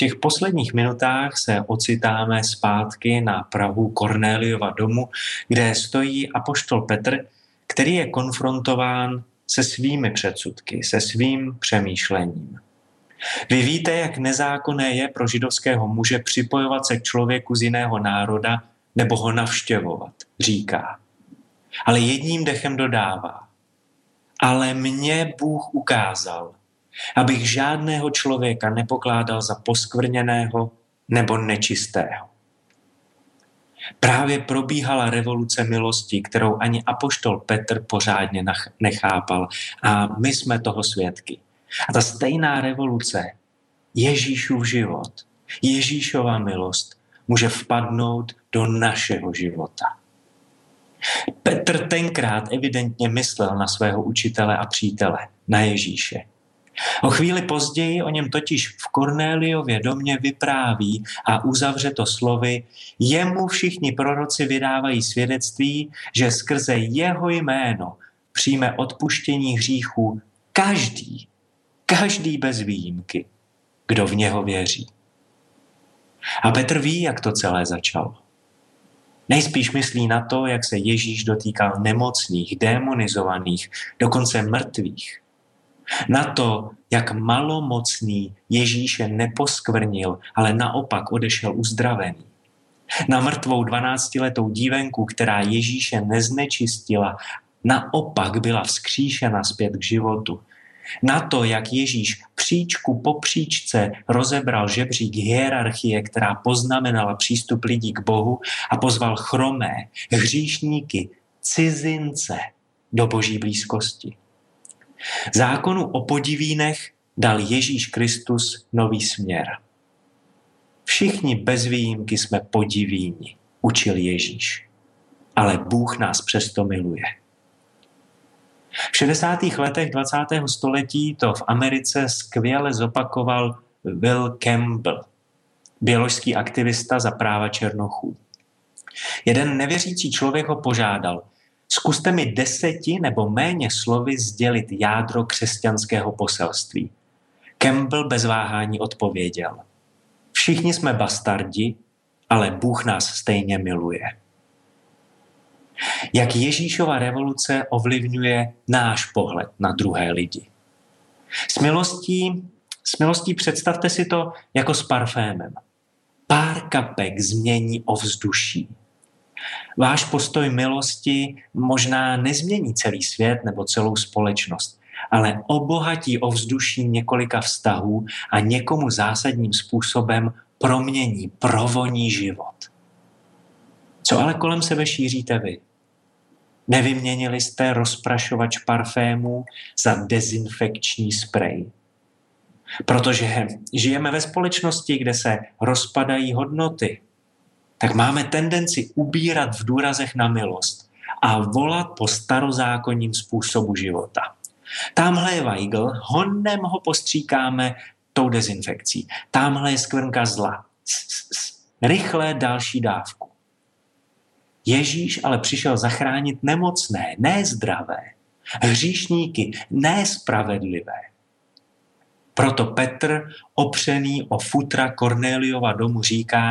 těch posledních minutách se ocitáme zpátky na prahu Kornéliova domu, kde stojí apoštol Petr, který je konfrontován se svými předsudky, se svým přemýšlením. Vy víte, jak nezákonné je pro židovského muže připojovat se k člověku z jiného národa nebo ho navštěvovat, říká. Ale jedním dechem dodává. Ale mě Bůh ukázal, abych žádného člověka nepokládal za poskvrněného nebo nečistého. Právě probíhala revoluce milosti, kterou ani apoštol Petr pořádně nechápal a my jsme toho svědky. A ta stejná revoluce, Ježíšův život, Ježíšova milost může vpadnout do našeho života. Petr tenkrát evidentně myslel na svého učitele a přítele, na Ježíše. O chvíli později o něm totiž v Kornéliově domě vypráví a uzavře to slovy: jemu všichni proroci vydávají svědectví, že skrze jeho jméno přijme odpuštění hříchů každý bez výjimky, kdo v něho věří. A Petr ví, jak to celé začalo. Nejspíš myslí na to, jak se Ježíš dotýkal nemocných, démonizovaných, dokonce mrtvých. Na to, jak malomocný Ježíše neposkvrnil, ale naopak odešel uzdravený. Na mrtvou 12letou dívenku, která Ježíše neznečistila, naopak byla vzkříšena zpět k životu. Na to, jak Ježíš příčku po příčce rozebral žebřík hierarchie, která poznamenala přístup lidí k Bohu a pozval chromé, hříšníky, cizince do Boží blízkosti. Zákonu o podivínech dal Ježíš Kristus nový směr. Všichni bez výjimky jsme podivíni, učil Ježíš. Ale Bůh nás přesto miluje. V 60. letech 20. století to v Americe skvěle zopakoval Will Campbell, běložský aktivista za práva černochů. Jeden nevěřící člověk ho požádal: zkuste mi 10 nebo méně slovy sdělit jádro křesťanského poselství. Campbell bez váhání odpověděl: všichni jsme bastardi, ale Bůh nás stejně miluje. Jak Ježíšova revoluce ovlivňuje náš pohled na druhé lidi. S milostí představte si to jako s parfémem. Pár kapek změní ovzduší. Váš postoj milosti možná nezmění celý svět nebo celou společnost, ale obohatí ovzduší několika vztahů a někomu zásadním způsobem promění, provoní život. Co ale kolem sebe šíříte vy? Nevyměnili jste rozprašovač parfémů za dezinfekční sprej? Protože žijeme ve společnosti, kde se rozpadají hodnoty, tak máme tendenci ubírat v důrazech na milost a volat po starozákonním způsobu života. Támhle je vajgl, honem ho postříkáme tou dezinfekcí. Támhle je skvrnka zla. Rychle další dávku. Ježíš ale přišel zachránit nemocné, ne zdravé, hříšníky, ne spravedlivé. Proto Petr, opřený o futra Kornéliova domu, říká: